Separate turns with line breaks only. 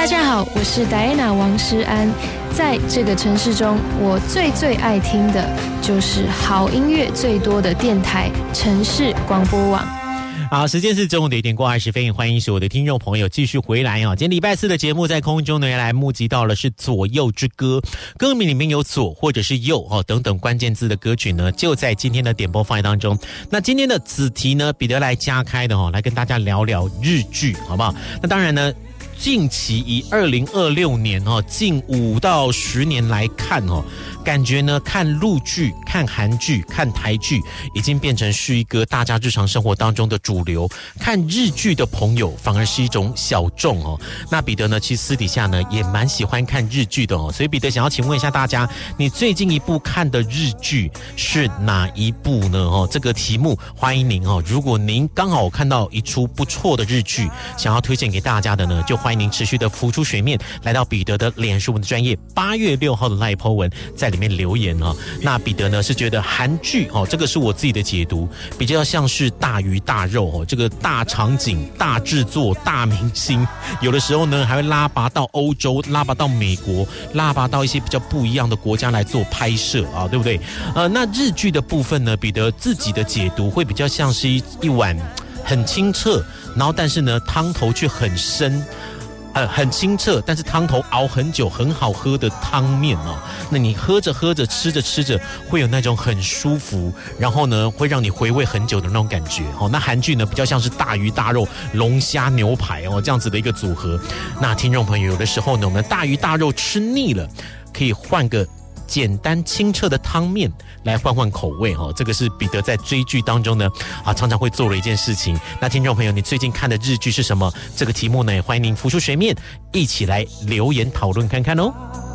家好，我是 Diana 王诗安。在这个城市中，我最爱听的就是好音乐最多的电台——城市广播网。
好，时间是中午的1点过20分，欢迎所有的听众朋友继续回来啊！今天礼拜四的节目在空中呢，来募集到了是左右之歌，歌名里面有左或者是右等等关键字的歌曲呢，就在今天的点播范围当中。那今天的子题呢，彼得来加开的来跟大家聊聊日剧，好不好？那当然呢，近期以2026年近5到10年来看感觉呢，看陆剧、看韩剧、看台剧，已经变成是一个大家日常生活当中的主流。看日剧的朋友反而是一种小众那彼得呢，其实私底下呢也蛮喜欢看日剧的所以彼得想要请问一下大家，你最近一部看的日剧是哪一部呢？这个题目欢迎您如果您刚好看到一出不错的日剧，想要推荐给大家的呢，就欢迎您持续的浮出水面，来到彼得的脸书文的专页8月6号的 LINE po 文，在里面留言那彼得呢是觉得韩剧这个是我自己的解读，比较像是大鱼大肉这个大场景、大制作、大明星，有的时候呢还会拉拔到欧洲、拉拔到美国、拉拔到一些比较不一样的国家来做拍摄对不对？那日剧的部分呢，彼得自己的解读会比较像是一碗很清澈，然后但是呢汤头却很深。很清澈，但是汤头熬很久，很好喝的汤面那你喝着喝着、吃着吃着，会有那种很舒服，然后呢会让你回味很久的那种感觉那韩剧呢比较像是大鱼大肉、龙虾牛排这样子的一个组合。那听众朋友，有的时候呢，我们大鱼大肉吃腻了，可以换个简单清澈的汤面来换换口味这个是彼得在追剧当中呢常常会做的一件事情。那听众朋友，你最近看的日剧是什么？这个题目呢，也欢迎您浮出水面，一起来留言讨论看看哦。